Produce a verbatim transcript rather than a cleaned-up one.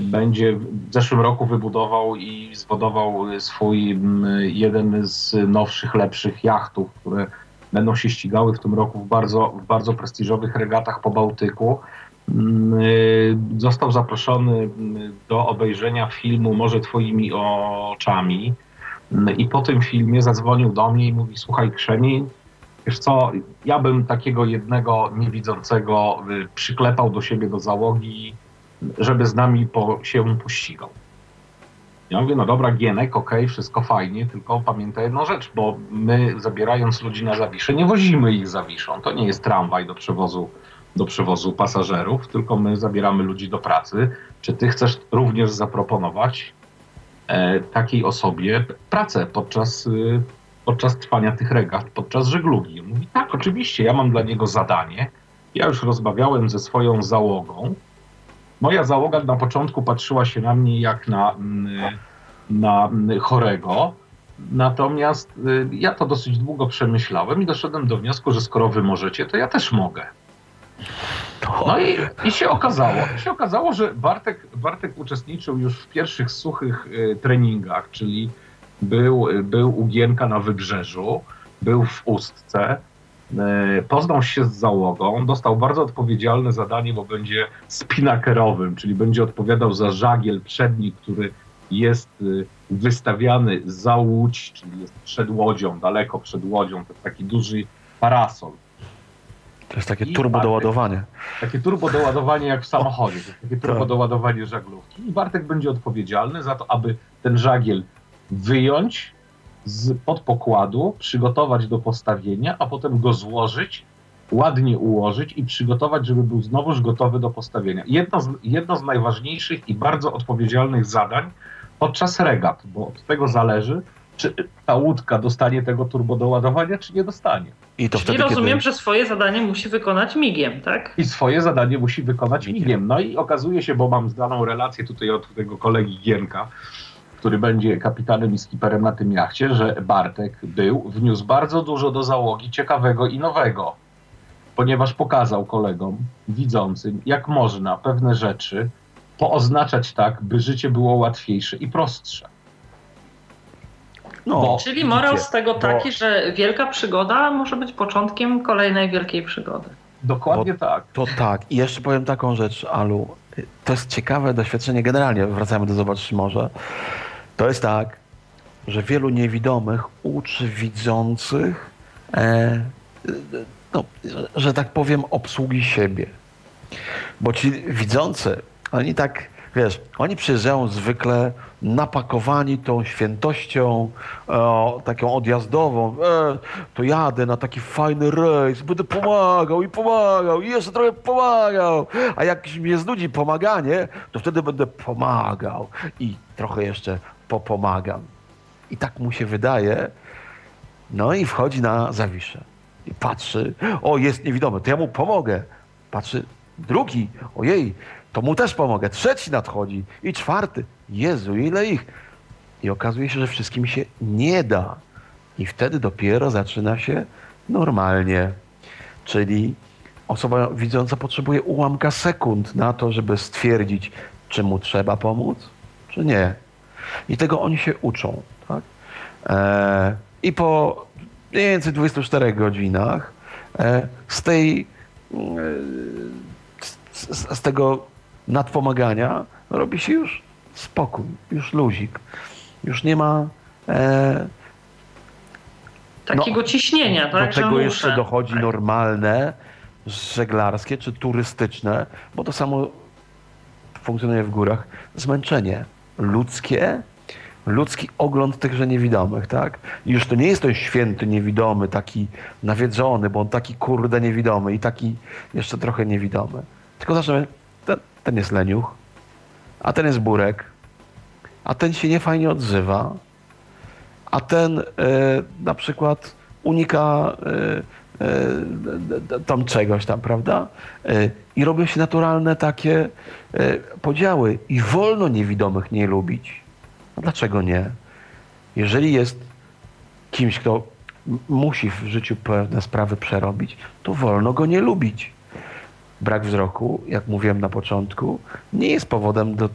będzie w zeszłym roku wybudował i zbudował swój jeden z nowszych, lepszych jachtów, które będą się ścigały w tym roku w bardzo, w bardzo prestiżowych regatach po Bałtyku. Został zaproszony do obejrzenia filmu Morze Twoimi oczami i po tym filmie zadzwonił do mnie i mówi: słuchaj, Krzemień, wiesz co, ja bym takiego jednego niewidzącego przyklepał do siebie do załogi, żeby z nami po, się pościgał. Ja mówię: no dobra, Gienek, okej, okay, wszystko fajnie, tylko pamiętaj jedną rzecz, bo my, zabierając ludzi na Zawiszę, nie wozimy ich Zawiszą. To nie jest tramwaj do przewozu, do przewozu pasażerów, tylko my zabieramy ludzi do pracy. Czy ty chcesz również zaproponować e, takiej osobie pracę podczas, y, podczas trwania tych regat, podczas żeglugi? On mówi: tak, oczywiście, ja mam dla niego zadanie. Ja już rozmawiałem ze swoją załogą. Moja załoga na początku patrzyła się na mnie jak na, na chorego, natomiast ja to dosyć długo przemyślałem i doszedłem do wniosku, że skoro wy możecie, to ja też mogę. No i, i się okazało, się okazało, że Bartek, Bartek uczestniczył już w pierwszych suchych treningach, czyli był, był u Gienka na Wybrzeżu, był w Ustce, poznał się z załogą, dostał bardzo odpowiedzialne zadanie, bo będzie spinakerowym, czyli będzie odpowiadał za żagiel przedni, który jest wystawiany za łódź, czyli jest przed łodzią, daleko przed łodzią. To jest taki duży parasol. To jest takie turbo doładowanie. Takie turbo doładowanie jak w samochodzie. To jest takie turbo doładowanie żaglówki. I Bartek będzie odpowiedzialny za to, aby ten żagiel wyjąć z pod pokładu, przygotować do postawienia, a potem go złożyć, ładnie ułożyć i przygotować, żeby był znowuż gotowy do postawienia. Jedno z, jedno z najważniejszych i bardzo odpowiedzialnych zadań podczas regat, bo od tego zależy, czy ta łódka dostanie tego turbodoładowania, czy nie dostanie. I to Czyli wtedy, rozumiem, kiedy... że swoje zadanie musi wykonać migiem, tak? I swoje zadanie musi wykonać migiem. migiem. No i okazuje się, bo mam znaną relację tutaj od tego kolegi Gienka, który będzie kapitanem i skiperem na tym jachcie, że Bartek był, wniósł bardzo dużo do załogi ciekawego i nowego, ponieważ pokazał kolegom widzącym, jak można pewne rzeczy pooznaczać tak, by życie było łatwiejsze i prostsze. No, bo, Czyli morał widzicie, z tego taki, bo... że wielka przygoda może być początkiem kolejnej wielkiej przygody. Dokładnie bo tak. To tak. I jeszcze powiem taką rzecz, Alu. To jest ciekawe doświadczenie generalnie, wracamy do Zobacz Morze. To jest tak, że wielu niewidomych uczy widzących, e, no, że tak powiem, obsługi siebie. Bo ci widzący, oni tak, wiesz, oni przyjeżdżają zwykle napakowani tą świętością e, taką odjazdową. E, to jadę na taki fajny rejs, będę pomagał i pomagał i jeszcze trochę pomagał. A jak mnie znudzi pomaganie, to wtedy będę pomagał i trochę jeszcze popomagam. I tak mu się wydaje. No i wchodzi na Zawiszę. I patrzy, o, jest niewidomy, to ja mu pomogę. Patrzy, drugi, ojej, to mu też pomogę. Trzeci nadchodzi i czwarty. Jezu, ile ich. I okazuje się, że wszystkim się nie da. I wtedy dopiero zaczyna się normalnie. Czyli osoba widząca potrzebuje ułamka sekund na to, żeby stwierdzić, czy mu trzeba pomóc, czy nie. I tego oni się uczą. Tak? E, I po mniej więcej dwudziestu czterech godzinach e, z tej e, z, z tego nadpomagania robi się już spokój, już luzik. Już nie ma e, takiego no, ciśnienia. Tak, do tego jeszcze dochodzi tak. normalne, żeglarskie czy turystyczne, bo to samo funkcjonuje w górach, zmęczenie ludzkie, ludzki ogląd tychże niewidomych, tak? I już to nie jest ten święty niewidomy, taki nawiedzony, bo on taki kurde niewidomy i taki jeszcze trochę niewidomy. Tylko zaczynamy, ten, ten jest leniuch, a ten jest burek, a ten się niefajnie odzywa, a ten e, na przykład unika e, e, tam czegoś tam, prawda? E, I robią się naturalne takie e, podziały i wolno niewidomych nie lubić. A dlaczego nie? Jeżeli jest kimś, kto m- musi w życiu pewne sprawy przerobić, to wolno go nie lubić. Brak wzroku, jak mówiłem na początku, nie jest powodem do